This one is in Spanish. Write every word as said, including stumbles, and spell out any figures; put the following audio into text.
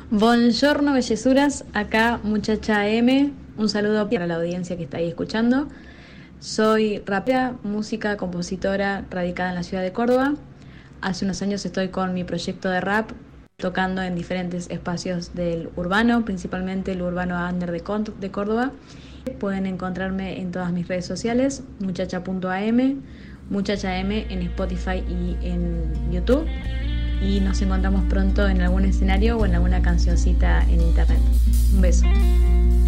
Buongiorno, bellezuras. Acá, muchacha M. Un saludo para la audiencia que está ahí escuchando. Soy rapera, música, compositora, radicada en la ciudad de Córdoba. Hace unos años estoy con mi proyecto de rap, tocando en diferentes espacios del urbano, principalmente el urbano under de, Cont- de Córdoba. Pueden encontrarme en todas mis redes sociales, muchacha punto a eme, muchacha M en Spotify y en YouTube. Y nos encontramos pronto en algún escenario o en alguna cancioncita en internet. Un beso.